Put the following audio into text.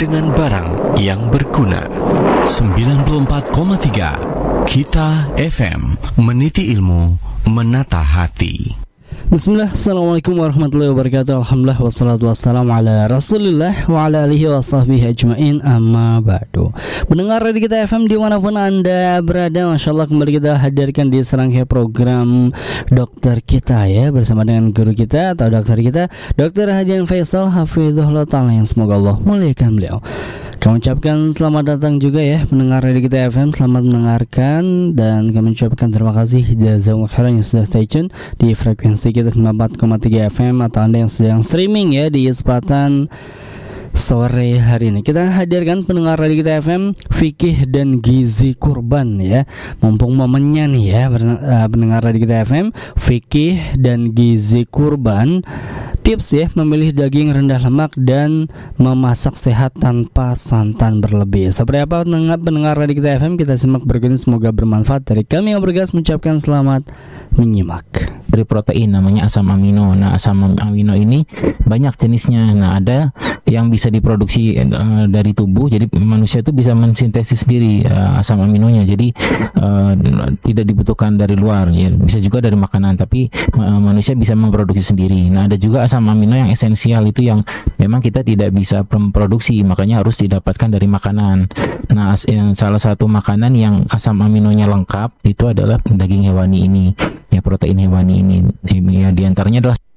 dengan barang yang berguna. 94,3 Kita FM, meniti ilmu, menata hati. Bismillah, Assalamualaikum warahmatullahi wabarakatuh. Alhamdulillah, wassalatu wassalamu ala rasulillah wa ala alihi wa sahbihi ajma'in, amma ba'du. Mendengar Radio Kita FM dimanapun Anda berada, Masya Allah kembali kita hadirkan di serangkaian program Dokter Kita ya, bersama dengan guru kita atau dokter kita, Dr. Hadian Faisal Hafizullah Ta'ala, yang semoga Allah muliakan beliau. Kami ucapkan selamat datang juga ya mendengar Radio Kita FM, selamat mendengarkan, dan kami ucapkan terima kasih jazakumullah khairan yang sudah stay tune di frekuensi kita 94,3 FM, atau Anda yang sedang streaming ya di kesempatan sore hari ini. Kita hadirkan pendengar Radio Kita FM fikih dan gizi kurban ya. Mumpung momennya nih ya, pendengar Radio Kita FM fikih dan gizi kurban, tips ya memilih daging rendah lemak dan memasak sehat tanpa santan berlebih. Seperti apa pendengar Radio Kita FM? Kita simak berikut ini, semoga bermanfaat. Dari kami yang bergas mengucapkan selamat menyimak. Dari protein namanya asam amino. Nah, asam amino ini banyak jenisnya. Nah, ada yang bisa diproduksi dari tubuh. Jadi manusia itu bisa mensintesis sendiri asam aminonya. Jadi tidak dibutuhkan dari luar. Ya, bisa juga dari makanan, tapi manusia bisa memproduksi sendiri. Nah, ada juga asam amino yang esensial, itu yang memang kita tidak bisa memproduksi, makanya harus didapatkan dari makanan. Nah, salah satu makanan yang asam aminonya lengkap itu adalah daging hewani ini. Ya, protein hewani ini. Ya, diantaranya adalah